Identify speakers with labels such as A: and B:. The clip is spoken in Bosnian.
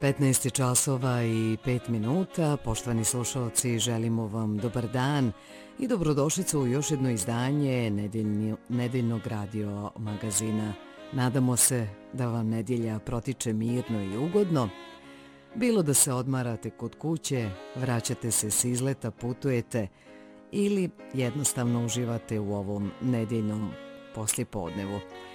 A: 15 časova i 5 minuta. Poštovani slušalci, želimo vam dobar dan i dobrodošlicu u još jedno izdanje nedeljnog radio magazina. Nadamo se da vam nedjelja protiče mirno i ugodno. Bilo da se odmarate kod kuće, vraćate se s izleta, putujete ili jednostavno uživate u ovom nedeljnom poslijepodnevu.